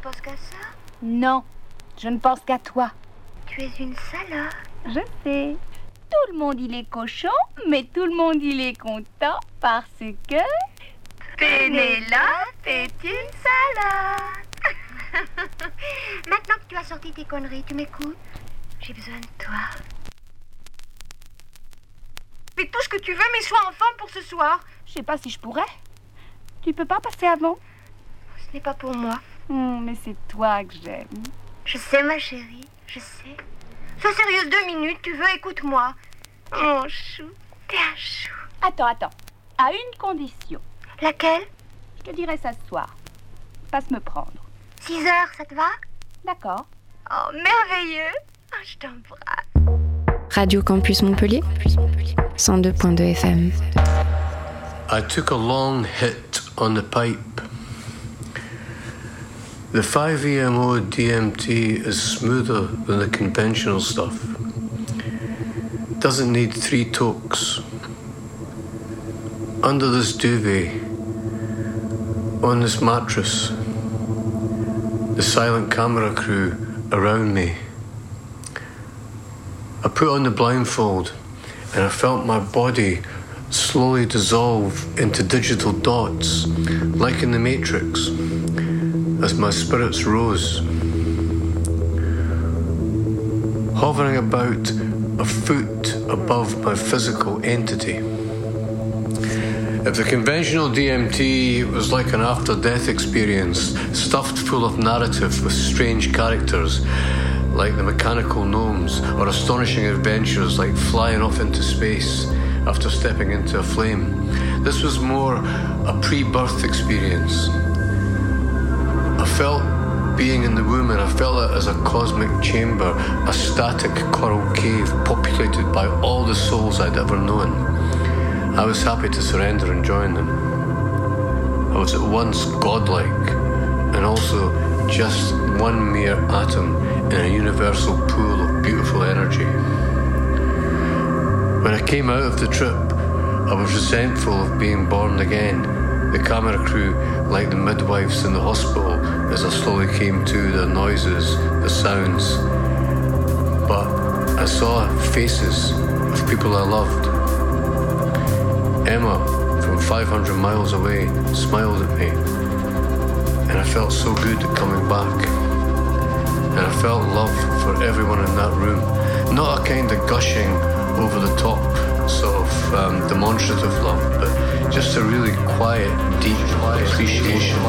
penses qu'à ça? Non, je ne pense qu'à toi. Tu es une salope. Je sais. Tout le monde il est cochon, mais tout le monde il est content parce que... Pénélope est une salope. Maintenant que tu as sorti tes conneries, tu m'écoutes? J'ai besoin de toi. Fais tout ce que tu veux, mais sois en forme pour ce soir. Je sais pas si je pourrais. Tu peux pas passer avant? Ce n'est pas pour moi. Mais c'est toi que j'aime. Je sais, ma chérie, je sais. Sois sérieuse 2 minutes, tu veux, écoute-moi. Mon chou, t'es un chou. Attends. À une condition. Laquelle? Je te dirai ça ce soir. Passe me prendre. 6 heures, ça te va? D'accord. Oh, merveilleux. Oh, je t'embrasse. Radio Campus Montpellier, 102.2 FM. I took a long hit on the pipe. The 5-EMO DMT is smoother than the conventional stuff. Doesn't need 3 tokes. Under this duvet, on this mattress, the silent camera crew around me. I put on the blindfold and I felt my body slowly dissolve into digital dots, like in the Matrix, as my spirits rose, hovering about a foot above my physical entity. If the conventional DMT was like an after-death experience, stuffed full of narrative with strange characters, like the mechanical gnomes, or astonishing adventures like flying off into space after stepping into a flame, this was more a pre-birth experience. I felt being in the womb, and I felt it as a cosmic chamber, a static coral cave populated by all the souls I'd ever known. I was happy to surrender and join them. I was at once godlike and also just one mere atom in a universal pool of beautiful energy. When I came out of the trip, I was resentful of being born again. The camera crew, like the midwives in the hospital, as I slowly came to, the noises, the sounds. But I saw faces of people I loved. Emma, from 500 miles away, smiled at me, and I felt so good coming back. And I felt love for everyone in that room. Not a kind of gushing, over the top, sort of demonstrative love, but just a really quiet, deep appreciation.